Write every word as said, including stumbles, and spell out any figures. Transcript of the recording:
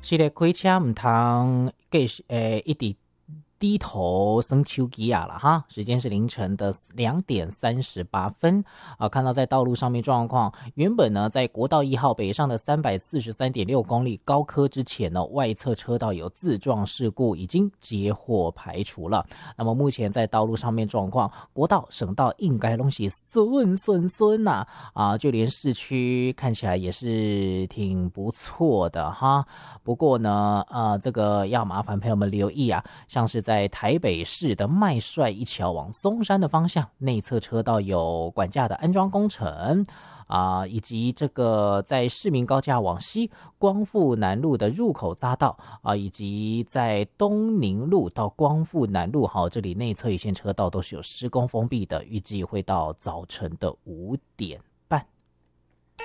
是的，开车唔通继续诶，一直低头生手机啊了哈。时间是凌晨的两点三十八分啊。看到在道路上面状况，原本呢在国道一号北上的三百四十三点六公里高科之前呢，外侧车道有自撞事故，已经接获排除了。那么目前在道路上面状况，国道、省道应该东西顺顺顺呐啊，就连市区看起来也是挺不错的哈。不过呢，呃，这个要麻烦朋友们留意啊，像是在台北市的麦帅一桥往松山的方向，内侧车道有管架的安装工程啊、呃，以及这个在市民高架往西光复南路的入口匝道啊、呃，以及在东宁路到光复南路，好，这里内侧一线车道都是有施工封闭的，预计会到早晨的五点